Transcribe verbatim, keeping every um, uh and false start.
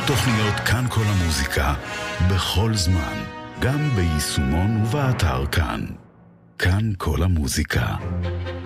תוכניות כאן כל המוזיקה, בכל זמן, גם ביישומון ובאתר כאן. כאן כל המוזיקה.